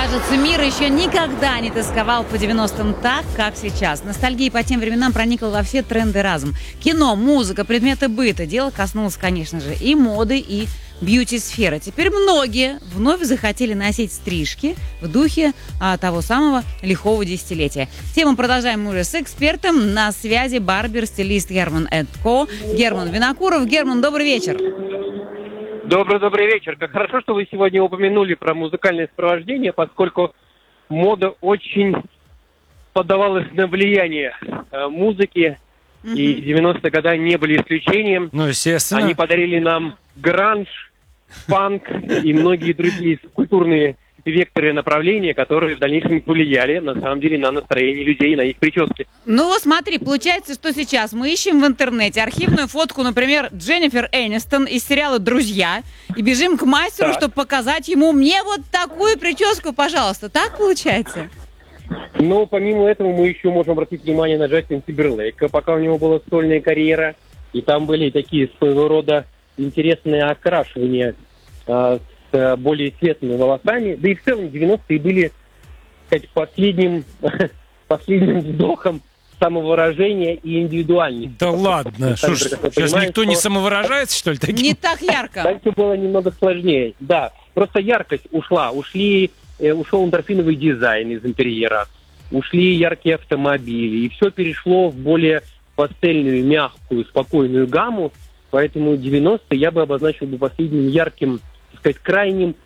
кажется, мир еще никогда не тосковал по 90-м так, как сейчас. Ностальгия по тем временам проникла во все тренды разом. Кино, музыка, предметы быта. Дело коснулось, конечно же, и моды, и бьюти-сферы. Теперь многие вновь захотели носить стрижки в духе того самого лихого десятилетия. Тему продолжаем мы уже с экспертом. На связи барбер, стилист Герман & Ко. Герман Винокуров. Герман, добрый вечер. Добрый вечер. Как хорошо, что вы сегодня упомянули про музыкальное сопровождение, поскольку мода очень поддавалась на влияние музыки, и 90-е годы не были исключением. Ну, естественно. Они подарили нам гранж, панк и многие другие культурные векторы направления, которые в дальнейшем повлияли, на самом деле, на настроение людей, на их прически. Ну, смотри, получается, что сейчас мы ищем в интернете архивную фотку, например, Дженнифер Энистон из сериала «Друзья», и бежим к мастеру, чтобы показать ему мне вот такую прическу, пожалуйста. Так получается? Но помимо этого мы еще можем обратить внимание на Джастина Тимберлейка, пока у него была сольная карьера, и там были такие своего рода интересные окрашивания с более светлыми волосами. Да и в целом 90-е были, так сказать, последним вздохом самовыражения и индивидуальности. Да ладно, что ж, сейчас никто не самовыражается, что ли, таким? Не так ярко. Дальше было немного сложнее. Да, просто яркость ушла. Ушел эндорфиновый дизайн из интерьера, ушли яркие автомобили, и все перешло в более пастельную, мягкую, спокойную гамму. Поэтому 90-е я бы обозначил последним ярким, так сказать, крайне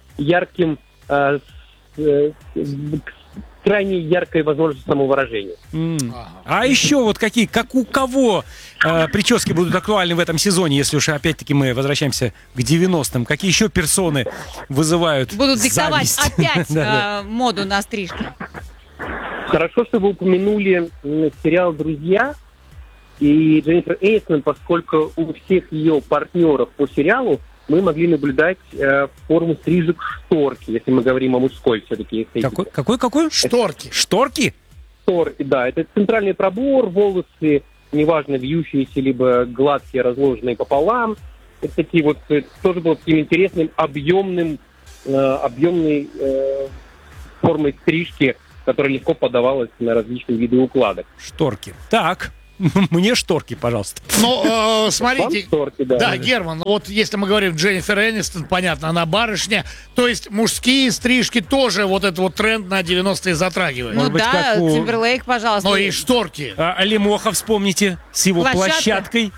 яркой возможностью самовыражения. А еще вот как у кого прически будут актуальны в этом сезоне, если уж опять-таки мы возвращаемся к 90-м? Какие еще персоны вызывают будут диктовать зависть? опять моду на стрижки? Хорошо, что вы упомянули сериал «Друзья» и Дженнифер Энистон, поскольку у всех ее партнеров по сериалу мы могли наблюдать форму стрижек шторки, если мы говорим о мужской все-таки эстетике. Какой? Шторки. Шторки? Шторки, да. Это центральный пробор, волосы, неважно, вьющиеся, либо гладкие, разложенные пополам. Это такие вот, тоже было таким интересным, объемной формой стрижки, которая легко подавалась на различные виды укладок. Шторки. Так. Мне шторки, пожалуйста. Ну, смотрите, шторки, да. Герман, вот если мы говорим Дженнифер Энистон, понятно, она барышня, то есть мужские стрижки тоже вот этот вот тренд на 90-е затрагивают. Ну быть, да, как у... Тимберлейк, пожалуйста. Но и шторки. Лемоха вспомните с его площадкой.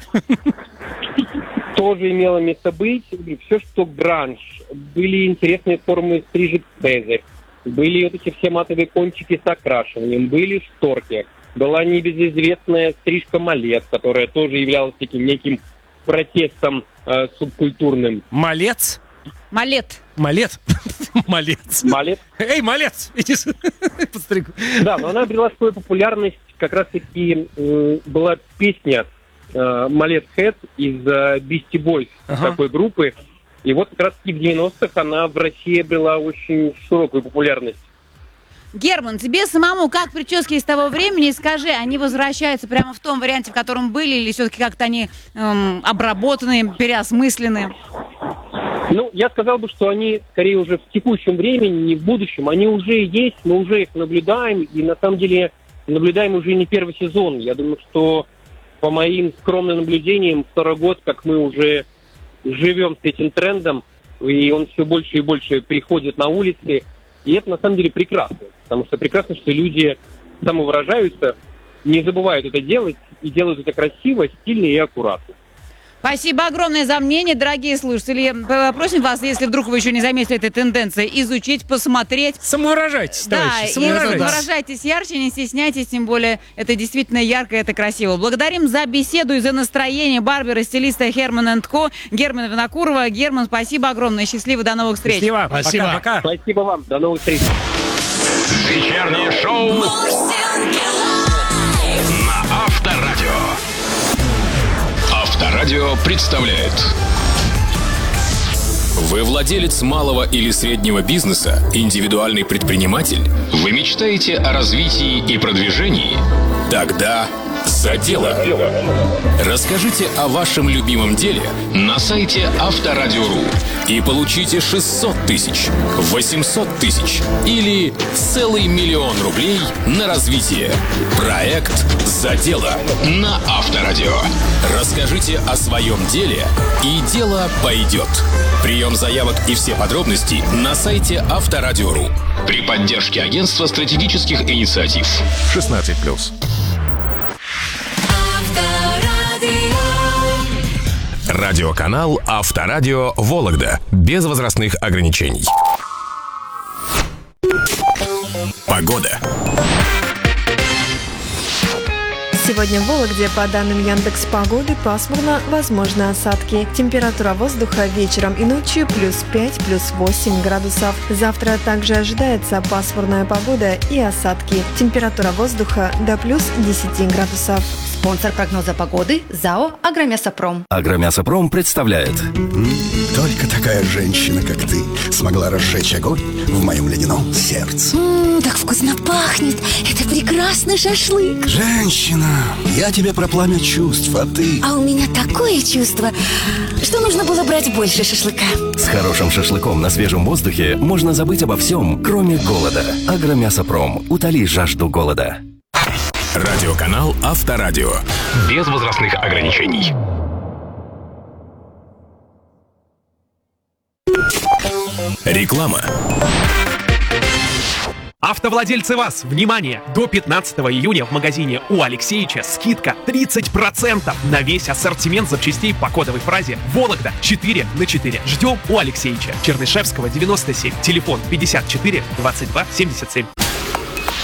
Тоже имело место быть. Все, что гранж. Были интересные формы стрижек Цезарь. Были вот эти все матовые кончики с окрашиванием. Были шторки. Была небезызвестная стрижка Малет, которая тоже являлась таким неким протестом субкультурным. Малец? Малет. Малец. Эй, малец! Иди подстригу. Да, но она обрела свою популярность. Как раз-таки была песня Малет Хэт из Beastie Boys, такой группы. И вот как раз-таки в 90-х она в России обрела очень широкую популярность. Герман, тебе самому как прически из того времени, скажи, они возвращаются прямо в том варианте, в котором были, или все-таки как-то они обработаны, переосмыслены? Ну, я сказал бы, что они скорее уже в текущем времени, не в будущем. Они уже есть, мы уже их наблюдаем, и на самом деле наблюдаем уже не первый сезон. Я думаю, что по моим скромным наблюдениям, второй год, как мы уже живем с этим трендом, и он все больше и больше приходит на улицы, и это на самом деле прекрасно, потому что прекрасно, что люди самовыражаются, не забывают это делать, и делают это красиво, стильно и аккуратно. Спасибо огромное за мнение, дорогие слушатели. Просим вас, если вдруг вы еще не заметили этой тенденции, изучить, посмотреть. Самовыражайтесь, товарищи, самовыражайтесь. Да, и выражайтесь ярче, не стесняйтесь, тем более это действительно ярко, это красиво. Благодарим за беседу и за настроение барбера, стилиста Герман & Ко, Германа Винокурова. Герман, спасибо огромное, счастливо, до новых встреч. Счастливо, спасибо. Пока. Спасибо вам, до новых встреч. Вечернее шоу на Авторадио. Авторадио представляет. Вы владелец малого или среднего бизнеса, индивидуальный предприниматель? Вы мечтаете о развитии и продвижении? Тогда За дело. Расскажите о вашем любимом деле на сайте Авторадио.ру и получите 600 тысяч, 800 тысяч или целый 1 000 000 рублей на развитие. Проект «За дело» на Авторадио. Расскажите о своем деле, и дело пойдет. Прием заявок и все подробности на сайте Авторадио.ру при поддержке Агентства стратегических инициатив. 16+. Радиоканал Авторадио Вологда. Без возрастных ограничений. Погода. Сегодня в Вологде, по данным Яндекс.Погоды, пасмурно, возможны осадки. Температура воздуха вечером и ночью +5, +8 градусов. Завтра также ожидается пасмурная погода и осадки. Температура воздуха до +10 градусов. Спонсор прогноза погоды – ЗАО «Агромясопром». «Агромясопром» представляет. Только такая женщина, как ты, смогла разжечь огонь в моем ледяном сердце. Так вкусно пахнет. Это прекрасный шашлык. Женщина, я тебе про пламя чувств, а ты... А у меня такое чувство, что нужно было брать больше шашлыка. С хорошим шашлыком на свежем воздухе можно забыть обо всем, кроме голода. «Агромясопром». Утоли жажду голода. Радиоканал Авторадио. Без возрастных ограничений. Реклама. Автовладельцы ВАЗ, внимание! До 15 июня в магазине у Алексеича скидка 30% на весь ассортимент запчастей по кодовой фразе «Вологда 4/4». Ждем у Алексеича. Чернышевского, 97. Телефон 54 22 77.